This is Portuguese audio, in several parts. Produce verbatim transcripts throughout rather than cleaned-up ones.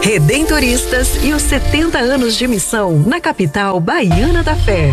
Redentoristas e os setenta anos de missão na capital baiana da fé.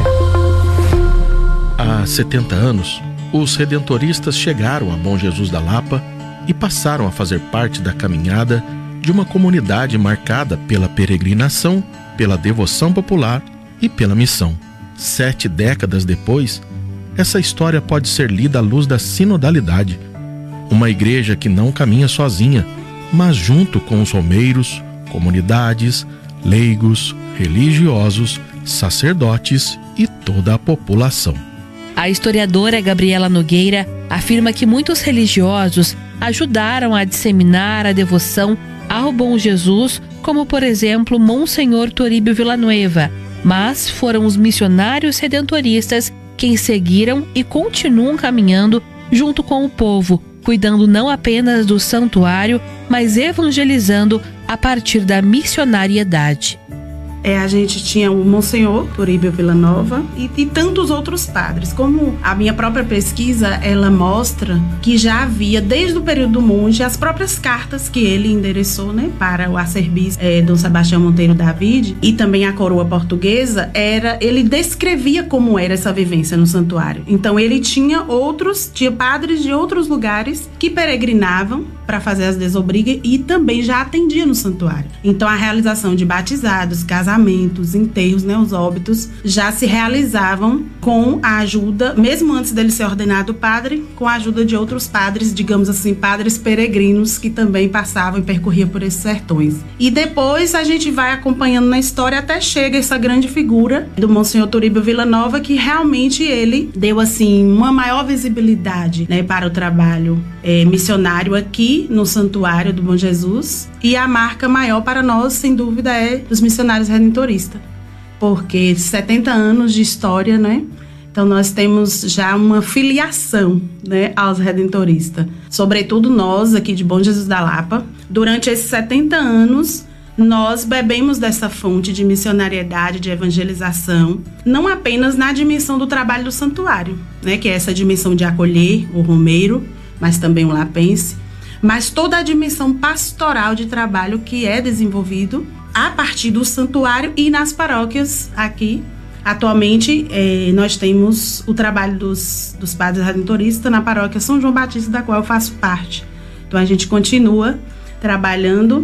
Há setenta anos, os redentoristas chegaram a Bom Jesus da Lapa e passaram a fazer parte da caminhada de uma comunidade marcada pela peregrinação, pela devoção popular e pela missão. Sete décadas depois, essa história pode ser lida à luz da sinodalidade. Uma igreja que não caminha sozinha, mas junto com os romeiros, comunidades, leigos, religiosos, sacerdotes e toda a população. A historiadora Gabriela Nogueira afirma que muitos religiosos ajudaram a disseminar a devoção ao Bom Jesus, como por exemplo Monsenhor Toribio Villanueva, mas foram os missionários redentoristas quem seguiram e continuam caminhando junto com o povo, cuidando não apenas do santuário, mas evangelizando a partir da missionariedade. É, a gente tinha o Monsenhor Toribio Villanueva e, e tantos outros padres. Como a minha própria pesquisa, ela mostra que já havia, desde o período do monge, as próprias cartas que ele endereçou, né, para o arcebispo é, Dom Sebastião Monteiro David e também a coroa portuguesa, era, ele descrevia como era essa vivência no santuário. Então ele tinha outros, tinha padres de outros lugares que peregrinavam para fazer as desobrigas e também já atendia no santuário. Então a realização de batizados, casamentos, enterros, né, os óbitos, já se realizavam com a ajuda, mesmo antes dele ser ordenado padre, com a ajuda de outros padres, digamos assim, padres peregrinos que também passavam e percorriam por esses sertões. E depois a gente vai acompanhando na história até chega essa grande figura do Monsenhor Toribio Villanueva, que realmente ele deu assim uma maior visibilidade, né, para o trabalho é, missionário aqui no Santuário do Bom Jesus. E a marca maior para nós, sem dúvida, é dos missionários redentoristas, porque setenta anos de história, né? Então nós temos já uma filiação, né, aos redentoristas, sobretudo nós aqui de Bom Jesus da Lapa. Durante esses setenta anos, nós bebemos dessa fonte de missionariedade, de evangelização, não apenas na dimensão do trabalho do santuário, né, que é essa dimensão de acolher o romeiro, mas também o lapense, mas toda a dimensão pastoral de trabalho que é desenvolvido a partir do santuário e nas paróquias aqui. Atualmente, eh, nós temos o trabalho dos, dos padres redentoristas na paróquia São João Batista, da qual eu faço parte. Então, a gente continua trabalhando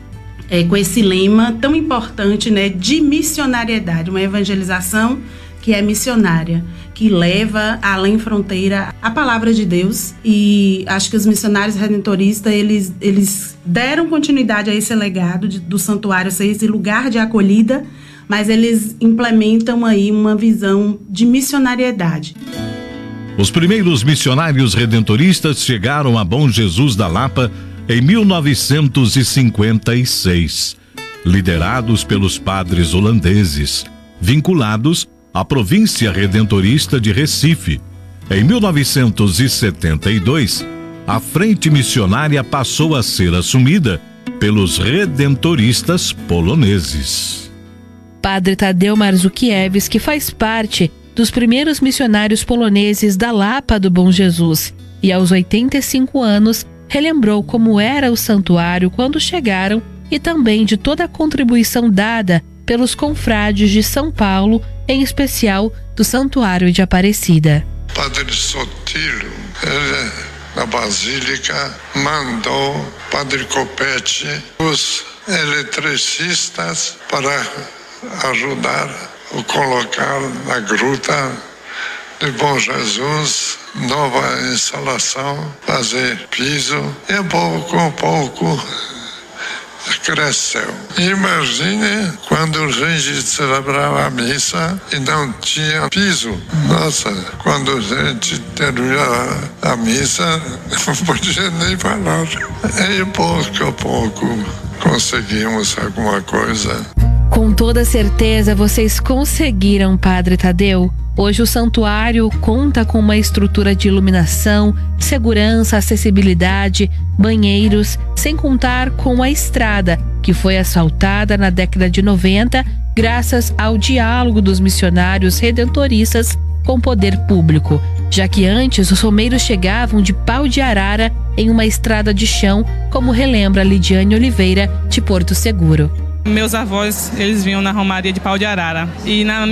eh, com esse lema tão importante, né, de missionariedade, uma evangelização que é missionária, que leva além fronteira a palavra de Deus. E acho que os missionários redentoristas, eles, eles deram continuidade a esse legado de, do santuário ser esse lugar de acolhida, mas eles implementam aí uma visão de missionariedade. Os primeiros missionários redentoristas chegaram a Bom Jesus da Lapa em mil novecentos e cinquenta e seis, liderados pelos padres holandeses, vinculados à província redentorista de Recife. Em mil novecentos e setenta e dois, a frente missionária passou a ser assumida pelos redentoristas poloneses. Padre Tadeu Marzukiewicz, que faz parte dos primeiros missionários poloneses da Lapa do Bom Jesus, e aos oitenta e cinco anos relembrou como era o santuário quando chegaram e também de toda a contribuição dada pelos confrades de São Paulo, em especial do Santuário de Aparecida. Padre Sotilo, ele, na Basílica, mandou Padre Copete, os eletricistas, para ajudar a colocar na gruta de Bom Jesus nova instalação, fazer piso, e pouco a pouco cresceu. Imagine quando a gente celebrava a missa e não tinha piso. Nossa, quando a gente terminava a missa, não podia nem falar. E pouco a pouco conseguimos alguma coisa. Com toda certeza vocês conseguiram, Padre Tadeu. Hoje o santuário conta com uma estrutura de iluminação, segurança, acessibilidade, banheiros, sem contar com a estrada, que foi asfaltada na década de noventa, graças ao diálogo dos missionários redentoristas com o poder público, já que antes os romeiros chegavam de Pau de Arara em uma estrada de chão, como relembra Lidiane Oliveira, de Porto Seguro. Meus avós, eles vinham na Romaria de Pau de Arara. E na